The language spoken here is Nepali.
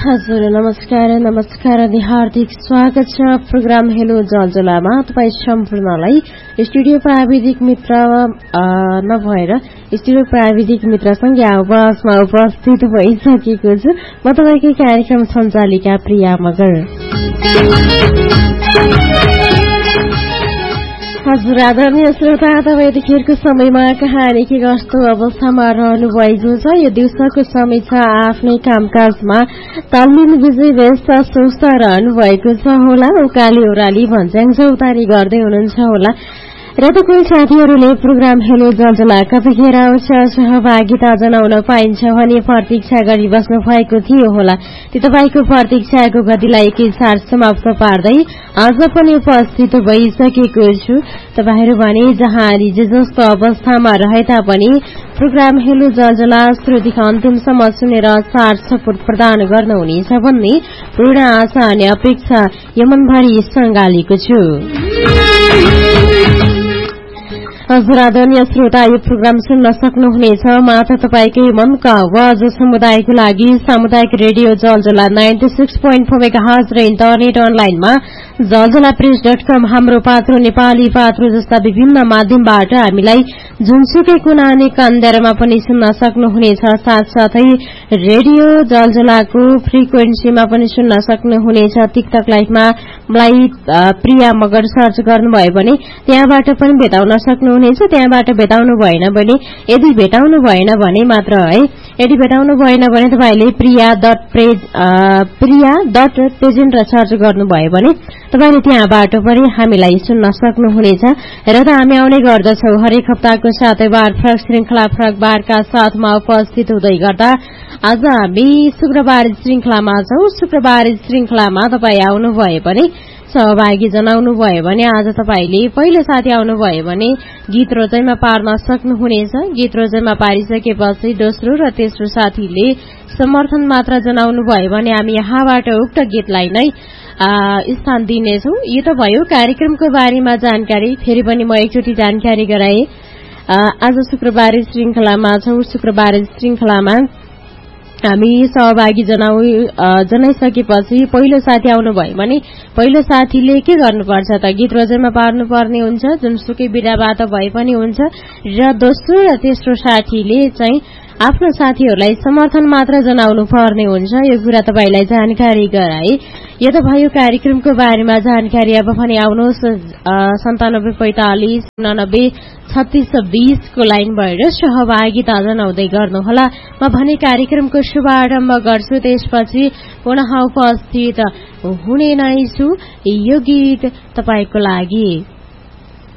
हजुर नमस्कार अनि हार्दिक स्वागत छ प्रोग्राम हेलो जलजलामा। तपाईँ सम्पूर्णलाई स्टुडियो प्राविधिक मित्र नभएर स्टुडियो प्राविधिक मित्रसँगै आवाजमा उपस्थित भइसकेको छु। म तपाईँकै कार्यक्रम सञ्चालिका प्रिया मगर। हजुर आदरणीय श्रोता, तपाईँ यतिखेरको समयमा कहाँ अनि के कस्तो अवस्थामा रहनु भएको छ? यो दिउँसोको समय छ, आफ्नै कामकाजमा तालमेल विजय व्यस्त स्वस्थ रहनु भएको छ होला। उकाली ओह्राली भन्ज्याङ चौतारी गर्दै हुनुहुन्छ होला र त कोही साथीहरूले प्रोग्राम हेलो जलजला कतिखेर आउँछ सहभागिता जनाउन पाइन्छ भने प्रतीक्षा गरी बस्नु भएको थियो होला। त्यो तपाईँको प्रतीक्षाको गतिलाई एकैसाथ समाप्त पार्दै आज पनि उपस्थित भइसकेको छु। तपाईँहरू भने जहाँ जे जस्तो अवस्थामा रहे तापनि प्रोग्राम हेलो जलजला श्रोताको अन्तिमसम्म सुनेर साथ सपोर्ट प्रदान गर्नुहुनेछ भन्ने पूर्ण आशा अनि अपेक्षा यो मनभरि सङ्गालेको छु। हजुर आदरणीय श्रोता, यो प्रोग्राम सुन्न सक्नुहुनेछ मात्र तपाईँकै मनका आवाज समुदायको लागि सामुदायिक रेडियो जलजला 96.4 मेगाहर्ज र इन्टरनेट अनलाइनमा जलजलाप्रेस.com हाम्रो पात्रो नेपाली पात्रो जस्ता विभिन्न माध्यमबाट हामीलाई जुनसुकै कुना अनि कन्देरमा पनि सुन्न सक्नुहुनेछ। साथसाथै रेडियो जलजलाको फ्रिक्वेन्सीमा पनि सुन्न सक्नुहुनेछ। टिकटक लाइभमा मलाई प्रिया मगर सर्च गर्नुभयो भने त्यहाँबाट पनि भेटाउन सक्नुहुनेछ। त्यहाँबाट भेटाउनु भएन भने यदि भेटाउनु भएन भने मात्र है, यदि भेटाउनु भएन भने तपाईँले प्रिया.प्रेजेन्ट सर्च गर्नुभयो भने तपाईँले त्यहाँबाट पनि हामीलाई सुन्न सक्नुहुनेछ। र त हामी आउने गर्दछौं हरेक हप्ताको सातैबार फरक श्रृंखला फरक बारका साथमा उपस्थित हुँदै गर्दा आज हामी शुक्रबार श्रृंखलामा छौं। शुक्रबार श्रृंखलामा तपाईँ आउनुभयो भने सहभागी जनाउनु भयो भने आज तपाईँले पहिलो साथी आउनुभयो भने गीत रोजाइमा पार्न सक्नुहुनेछ। गीत रोजाइमा पारिसकेपछि दोस्रो र तेस्रो साथीले समर्थन मात्र जनाउनु भयो भने हामी यहाँबाट उक्त गीतलाई नै स्थान दिनेछौं। यो त भयो कार्यक्रमको बारेमा जानकारी। फेरि पनि म एकचोटि जानकारी गराए। आज शुक्रबार श्रृंखलामा छौं। शुक्रबार श्रृंखलामा हामी सहभागी जनाइसकेपछि पहिलो साथी आउनुभयो भने पहिलो साथीले के गर्नुपर्छ त गीत रोजाइमा पार्नुपर्ने हुन्छ, जुनसुकै विधाबाट भए पनि हुन्छ। र दोस्रो र तेस्रो साथीले चाहिँ आफ्नो साथीहरूलाई समर्थन मात्र जनाउनु पर्ने हुन्छ। यो कुरा तपाईलाई जानकारी गराए। यो त भयो कार्यक्रमको बारेमा जानकारी। अब भने आउनुहोस् 9745 89 3620 को लाइन भएर सहभागिता जनाउँदै गर्नुहोला। म भने कार्यक्रमको शुभारम्भ गर्छु, त्यसपछि पुनः उपस्थित हुने नै छु। यो गीत तपाईको लागि।